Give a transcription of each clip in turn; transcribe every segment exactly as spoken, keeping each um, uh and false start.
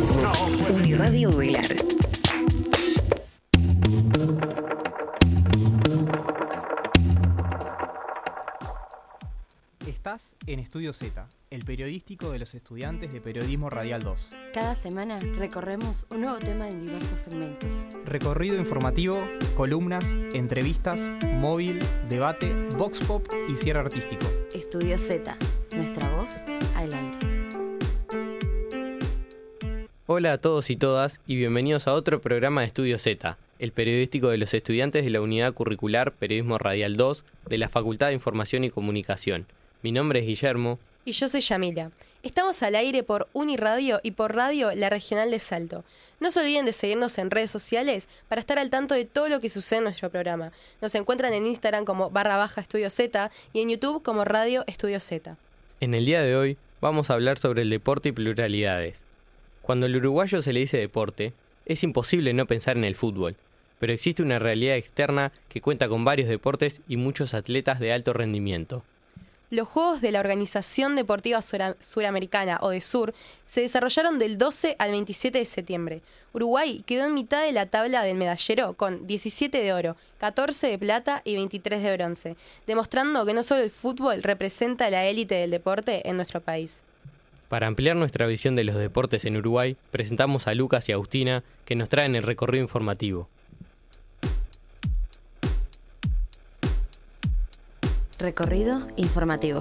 Facebook, Uniradio Velar. Estás en Estudio Z, el periodístico de los estudiantes de Periodismo Radial dos. Cada semana recorremos un nuevo tema en diversos segmentos. Recorrido informativo, columnas, entrevistas, móvil, debate, vox pop y cierre artístico. Estudio Z, nuestra voz al aire. Hola a todos y todas y bienvenidos a otro programa de Estudio Z, el periodístico de los estudiantes de la Unidad Curricular Periodismo Radial dos de la Facultad de Información y Comunicación. Mi nombre es Guillermo. Y yo soy Yamila. Estamos al aire por Uniradio y por Radio La Regional de Salto. No se olviden de seguirnos en redes sociales para estar al tanto de todo lo que sucede en nuestro programa. Nos encuentran en Instagram como barra baja Estudio Z y en YouTube como Radio Estudio Z. En el día de hoy vamos a hablar sobre el deporte y pluralidades. Cuando al uruguayo se le dice deporte, es imposible no pensar en el fútbol, pero existe una realidad externa que cuenta con varios deportes y muchos atletas de alto rendimiento. Los Juegos de la Organización Deportiva Sura- Suramericana, o de Sur, se desarrollaron del doce al veintisiete de septiembre. Uruguay quedó en mitad de la tabla del medallero con diecisiete de oro, catorce de plata y veintitrés de bronce, demostrando que no solo el fútbol representa la élite del deporte en nuestro país. Para ampliar nuestra visión de los deportes en Uruguay, presentamos a Lucas y Agustina, que nos traen el recorrido informativo. Recorrido informativo.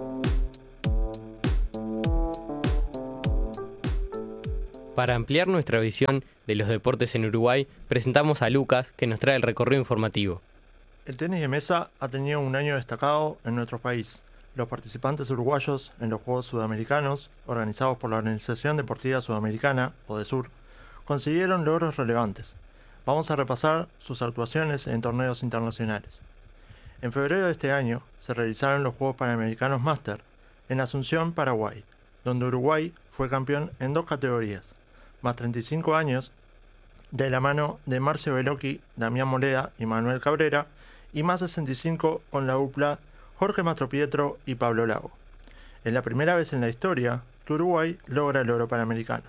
Para ampliar nuestra visión de los deportes en Uruguay, presentamos a Lucas, que nos trae el recorrido informativo. El tenis de mesa ha tenido un año destacado en nuestro país. Los participantes uruguayos en los Juegos Sudamericanos, organizados por la Organización Deportiva Sudamericana, o de Sur, consiguieron logros relevantes. Vamos a repasar sus actuaciones en torneos internacionales. En febrero de este año se realizaron los Juegos Panamericanos Master en Asunción, Paraguay, donde Uruguay fue campeón en dos categorías, más treinta y cinco años, de la mano de Marcio Bellocchi, Damián Moleda y Manuel Cabrera, y más sesenta y cinco con la dupla Jorge Mastropietro y Pablo Lago. Es la primera vez en la historia que Uruguay logra el oro panamericano.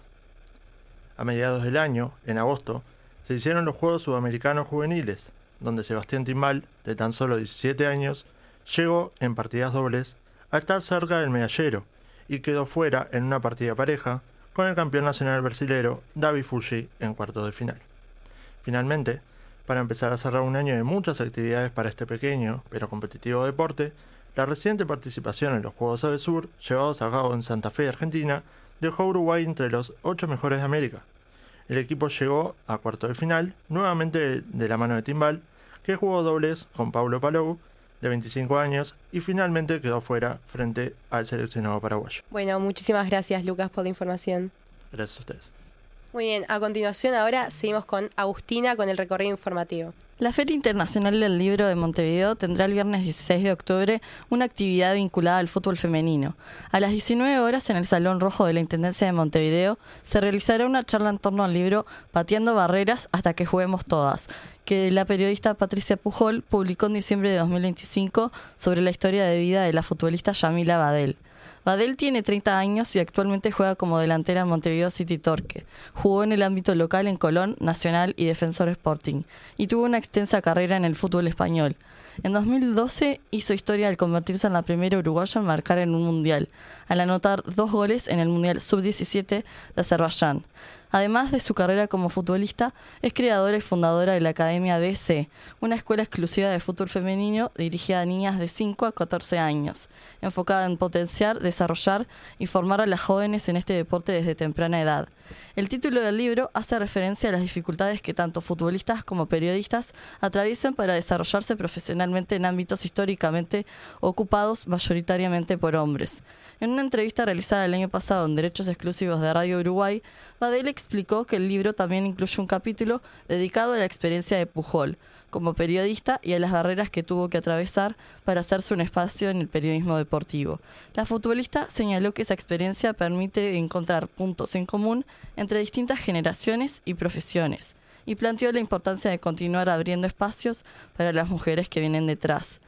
A mediados del año, en agosto, se hicieron los Juegos Sudamericanos Juveniles, donde Sebastián Timbal, de tan solo diecisiete años, llegó en partidas dobles a estar cerca del medallero y quedó fuera en una partida pareja con el campeón nacional brasilero David Fuji en cuartos de final. Finalmente, para empezar a cerrar un año de muchas actividades para este pequeño pero competitivo deporte, la reciente participación en los Juegos ADESUR, llevados a cabo en Santa Fe, Argentina, dejó a Uruguay entre los ocho mejores de América. El equipo llegó a cuartos de final, nuevamente de la mano de Timbal, que jugó dobles con Paulo Palou, de veinticinco años, y finalmente quedó fuera frente al seleccionado paraguayo. Bueno, muchísimas gracias, Lucas, por la información. Gracias a ustedes. Muy bien, a continuación ahora seguimos con Agustina con el recorrido informativo. La Feria Internacional del Libro de Montevideo tendrá el viernes dieciséis de octubre una actividad vinculada al fútbol femenino. A las diecinueve horas en el Salón Rojo de la Intendencia de Montevideo se realizará una charla en torno al libro Pateando Barreras hasta que juguemos todas, que la periodista Patricia Pujol publicó en diciembre de dos mil veinticinco sobre la historia de vida de la futbolista Yamila Badel. Badel tiene treinta años y actualmente juega como delantera en Montevideo City Torque. Jugó en el ámbito local en Colón, Nacional y Defensor Sporting, y tuvo una extensa carrera en el fútbol español. En dos mil doce hizo historia al convertirse en la primera uruguaya en marcar en un mundial, al anotar dos goles en el Mundial sub diecisiete de Azerbaiyán. Además de su carrera como futbolista, es creadora y fundadora de la Academia D C, una escuela exclusiva de fútbol femenino dirigida a niñas de cinco a catorce años, enfocada en potenciar, desarrollar y formar a las jóvenes en este deporte desde temprana edad. El título del libro hace referencia a las dificultades que tanto futbolistas como periodistas atraviesan para desarrollarse profesionalmente en ámbitos históricamente ocupados mayoritariamente por hombres. En una entrevista realizada el año pasado en Derechos Exclusivos de Radio Uruguay, Badel explicó que el libro también incluye un capítulo dedicado a la experiencia de Pujol como periodista y a las barreras que tuvo que atravesar para hacerse un espacio en el periodismo deportivo. La futbolista señaló que esa experiencia permite encontrar puntos en común entre distintas generaciones y profesiones, y planteó la importancia de continuar abriendo espacios para las mujeres que vienen detrás.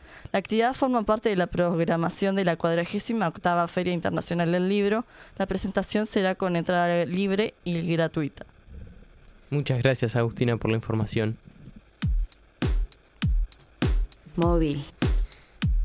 La actividad forma parte de la programación de la cuadragésima octava Feria Internacional del Libro. La presentación será con entrada libre y gratuita. Muchas gracias, Agustina, por la información. Móvil.